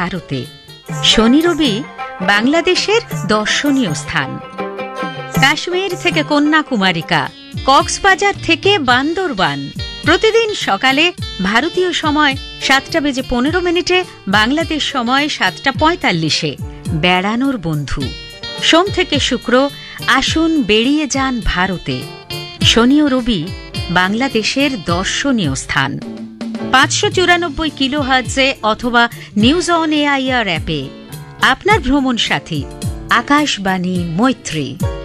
ভারতে। শনি রবি বাংলাদেশের দর্শনীয় স্থান। কাশ্মীর থেকে কন্যাকুমারিকা, কক্সবাজার থেকে বান্দরবান। প্রতিদিন সকালে ভারতীয় সময় 7:15, বাংলাদেশ সময় 7:45 বেড়ানোর বন্ধু। সোম থেকে শুক্র আসুন বেরিয়ে যান ভারতে। শনি ও রবি বাংলাদেশের দর্শনীয় স্থান। 594 কিলোহার্টজে অথবা নিউজ অন এআইআর অ্যাপে। আপনার ভ্রমণ সাথী আকাশবাণী মৈত্রী।